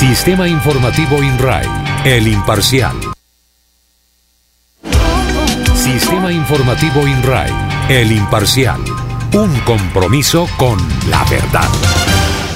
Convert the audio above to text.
Sistema Informativo INRAE, El Imparcial. Sistema Informativo INRAE, El Imparcial. Un compromiso con la verdad.